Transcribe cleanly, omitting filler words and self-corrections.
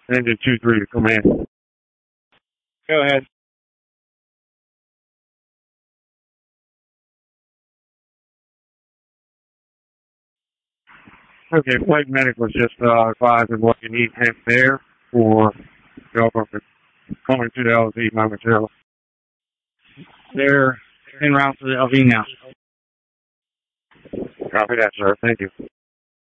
Engine 2-3 to come in. Go ahead. Okay, flight medic was just advising what you need him there for coming to the LZ momentarily. They're en route to the LV now. Copy that, sir. Thank you.